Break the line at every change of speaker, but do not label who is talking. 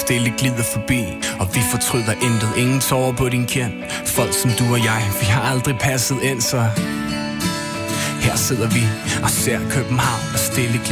stille glider forbi, og vi fortryder intet, ingen tårer på din kind. Folk som du og jeg, vi har aldrig passet ind, så her sidder vi og ser København og stille glider